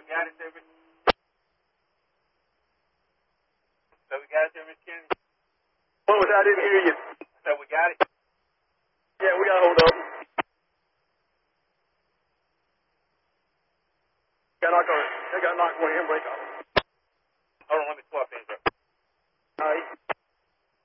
got it there, So we got it there, Miss Kennedy? What was that? I didn't hear you. So we got it? Yeah, we got a hold of them. They got knocked one handbrake off.